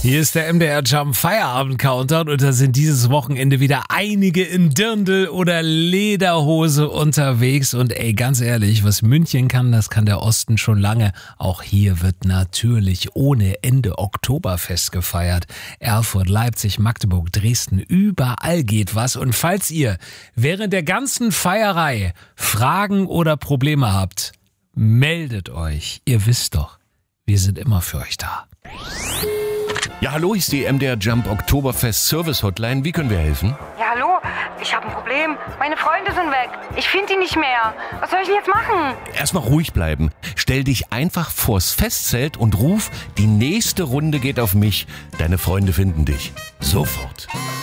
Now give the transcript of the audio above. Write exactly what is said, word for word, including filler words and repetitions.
Hier ist der M D R Jump Feierabend Countdown und da sind dieses Wochenende wieder einige in Dirndl oder Lederhose unterwegs und ey, ganz ehrlich, was München kann, das kann der Osten schon lange. Auch hier wird natürlich ohne Ende Oktoberfest gefeiert. Erfurt, Leipzig, Magdeburg, Dresden, überall geht was. Und falls ihr während der ganzen Feierei Fragen oder Probleme habt, meldet euch. Ihr wisst doch, wir sind immer für euch da. Ja, hallo, hier ist die M D R Jump Oktoberfest Service Hotline. Wie können wir helfen? Ja, hallo, ich habe ein Problem. Meine Freunde sind weg. Ich finde die nicht mehr. Was soll ich denn jetzt machen? Erstmal ruhig bleiben. Stell dich einfach vors Festzelt und ruf, die nächste Runde geht auf mich. Deine Freunde finden dich. Sofort.